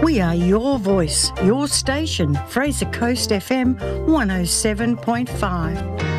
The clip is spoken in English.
We are your voice, your station, Fraser Coast FM 107.5.